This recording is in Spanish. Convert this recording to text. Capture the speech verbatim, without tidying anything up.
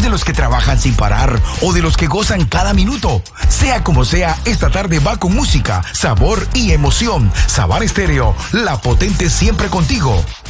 de los que trabajan sin parar o de los que gozan cada minuto? Sea como sea, esta tarde va con música, sabor y emoción. Sabar Estéreo, la potente siempre contigo.